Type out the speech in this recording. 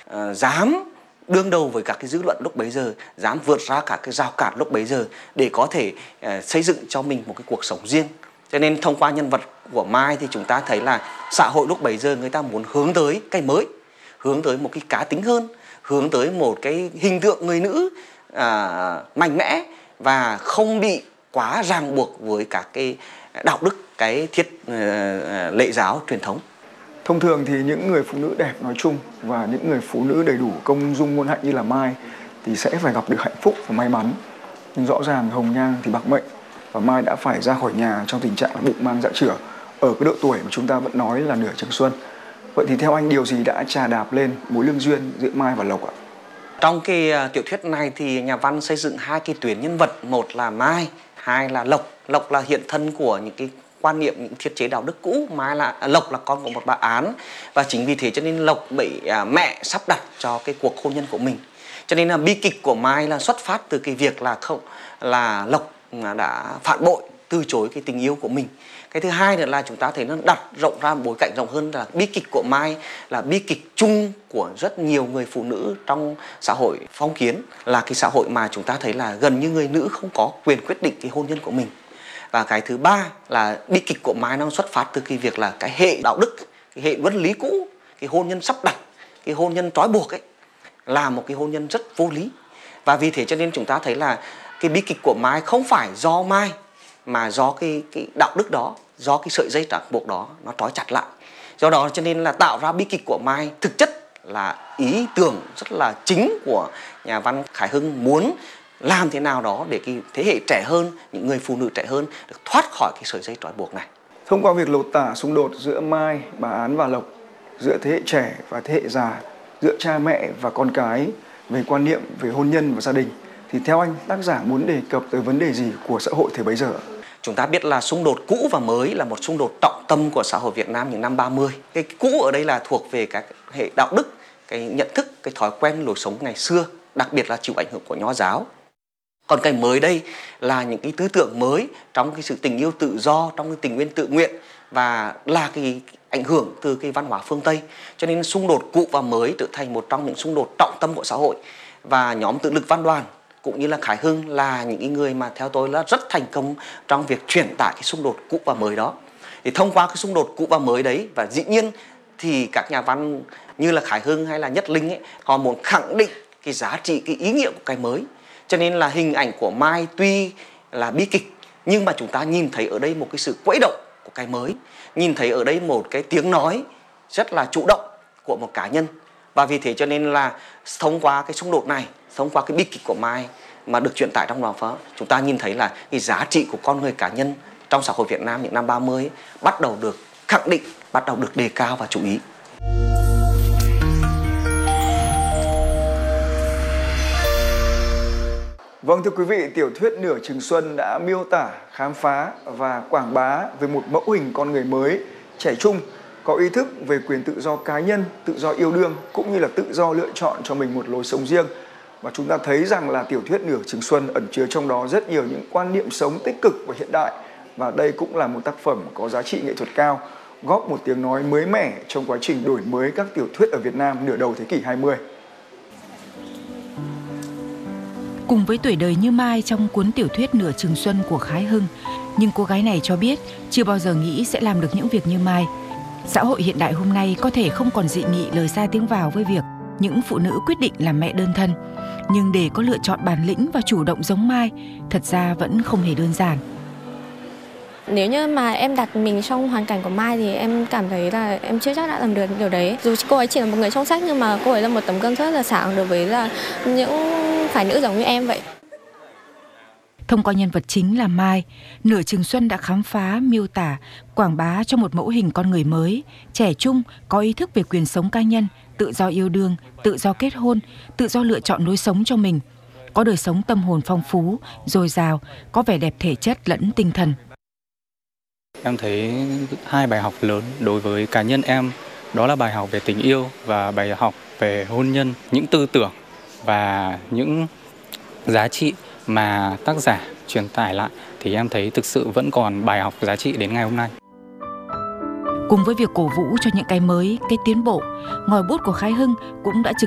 dám đương đầu với các cái dư luận lúc bấy giờ, dám vượt ra các cái rào cản lúc bấy giờ để có thể xây dựng cho mình một cái cuộc sống riêng. Cho nên thông qua nhân vật của Mai thì chúng ta thấy là xã hội lúc bấy giờ người ta muốn hướng tới cái mới, hướng tới một cái cá tính hơn, hướng tới một cái hình tượng người nữ mạnh mẽ và không bị quá ràng buộc với các cái đạo đức, cái lễ giáo truyền thống. Thông thường thì những người phụ nữ đẹp nói chung và những người phụ nữ đầy đủ công dung ngôn hạnh như là Mai thì sẽ phải gặp được hạnh phúc và may mắn. Nhưng rõ ràng hồng nhan thì bạc mệnh, và Mai đã phải ra khỏi nhà trong tình trạng là bụng mang dạ chửa ở cái độ tuổi mà chúng ta vẫn nói là nửa chừng xuân. Vậy thì theo anh điều gì đã chà đạp lên mối lương duyên giữa Mai và Lộc ạ? Trong cái tiểu thuyết này thì nhà văn xây dựng hai cái tuyến nhân vật, một là Mai, hai là Lộc. Lộc là hiện thân của những cái quan niệm, những thiết chế đạo đức cũ. Lộc là con của một bà Án, và chính vì thế cho nên Lộc bị mẹ sắp đặt cho cái cuộc hôn nhân của mình. Cho nên là bi kịch của Mai là xuất phát từ cái việc là Lộc đã phản bội, từ chối cái tình yêu của mình. Cái thứ hai nữa là chúng ta thấy nó đặt rộng ra bối cảnh rộng hơn, là bi kịch của Mai là bi kịch chung của rất nhiều người phụ nữ trong xã hội phong kiến, là cái xã hội mà chúng ta thấy là gần như người nữ không có quyền quyết định cái hôn nhân của mình. Và cái thứ ba là bi kịch của Mai nó xuất phát từ cái việc là cái hệ đạo đức, cái hệ luân lý cũ, cái hôn nhân sắp đặt, cái hôn nhân trói buộc ấy là một cái hôn nhân rất vô lý. Và vì thế cho nên chúng ta thấy là cái bi kịch của Mai không phải do Mai mà do cái đạo đức đó, do cái sợi dây ràng buộc đó nó trói chặt lại. Do đó cho nên là tạo ra bi kịch của Mai thực chất là ý tưởng rất là chính của nhà văn Khải Hưng, muốn làm thế nào đó để cái thế hệ trẻ hơn, những người phụ nữ trẻ hơn được thoát khỏi cái sợi dây trói buộc này. Thông qua việc lột tả xung đột giữa Mai, bà Án và Lộc, giữa thế hệ trẻ và thế hệ già, giữa cha mẹ và con cái về quan niệm về hôn nhân và gia đình, thì theo anh, tác giả muốn đề cập tới vấn đề gì của xã hội thời bấy giờ? Chúng ta biết là xung đột cũ và mới là một xung đột trọng tâm của xã hội Việt Nam những năm 30. Cái cũ ở đây là thuộc về các hệ đạo đức, cái nhận thức, cái thói quen lối sống ngày xưa, đặc biệt là chịu ảnh hưởng của Nho giáo. Còn cái mới đây là những cái tư tưởng mới trong cái sự tình yêu tự do, trong cái tình nguyên tự nguyện, và là cái ảnh hưởng từ cái văn hóa phương Tây. Cho nên xung đột cũ và mới trở thành một trong những xung đột trọng tâm của xã hội. Và nhóm Tự lực Văn đoàn cũng như là Khải Hưng là những người mà theo tôi là rất thành công trong việc truyền tải cái xung đột cũ và mới đó. Thì thông qua cái xung đột cũ và mới đấy, và dĩ nhiên thì các nhà văn như là Khải Hưng hay là Nhất Linh ấy, họ muốn khẳng định cái giá trị, cái ý nghĩa của cái mới. Cho nên là hình ảnh của Mai tuy là bi kịch, nhưng mà chúng ta nhìn thấy ở đây một cái sự quấy động của cái mới, nhìn thấy ở đây một cái tiếng nói rất là chủ động của một cá nhân. Và vì thế cho nên là thông qua cái xung đột này, thông qua cái bi kịch của Mai mà được truyền tải trong đoạn phó, chúng ta nhìn thấy là cái giá trị của con người cá nhân trong xã hội Việt Nam những năm 30 ấy, bắt đầu được khẳng định, bắt đầu được đề cao và chú ý. Vâng, thưa quý vị, tiểu thuyết Nửa Chừng Xuân đã miêu tả, khám phá và quảng bá về một mẫu hình con người mới, trẻ trung, có ý thức về quyền tự do cá nhân, tự do yêu đương cũng như là tự do lựa chọn cho mình một lối sống riêng. Và chúng ta thấy rằng là tiểu thuyết Nửa Chừng Xuân ẩn chứa trong đó rất nhiều những quan niệm sống tích cực và hiện đại. Và đây cũng là một tác phẩm có giá trị nghệ thuật cao, góp một tiếng nói mới mẻ trong quá trình đổi mới các tiểu thuyết ở Việt Nam nửa đầu thế kỷ 20. Cùng với tuổi đời như Mai trong cuốn tiểu thuyết Nửa Chừng Xuân của Khải Hưng, nhưng cô gái này cho biết chưa bao giờ nghĩ sẽ làm được những việc như Mai. Xã hội hiện đại hôm nay có thể không còn dị nghị lời ra tiếng vào với việc những phụ nữ quyết định làm mẹ đơn thân, nhưng để có lựa chọn bản lĩnh và chủ động giống Mai, thật ra vẫn không hề đơn giản. Nếu như mà em đặt mình trong hoàn cảnh của Mai thì em cảm thấy là em chưa chắc đã làm được điều đấy. Dù cô ấy chỉ là một người trong sách nhưng mà cô ấy là một tấm gương rất là sáng đối với là những phái nữ giống như em vậy. Thông qua nhân vật chính là Mai, Nửa Chừng Xuân đã khám phá, miêu tả, quảng bá cho một mẫu hình con người mới, trẻ trung, có ý thức về quyền sống cá nhân, tự do yêu đương, tự do kết hôn, tự do lựa chọn lối sống cho mình, có đời sống tâm hồn phong phú, dồi dào, có vẻ đẹp thể chất lẫn tinh thần. Em thấy hai bài học lớn đối với cá nhân em, đó là bài học về tình yêu và bài học về hôn nhân, những tư tưởng và những giá trị mà tác giả truyền tải lại thì em thấy thực sự vẫn còn bài học giá trị đến ngày hôm nay. Cùng với việc cổ vũ cho những cái mới, cái tiến bộ, ngòi bút của Khải Hưng cũng đã trực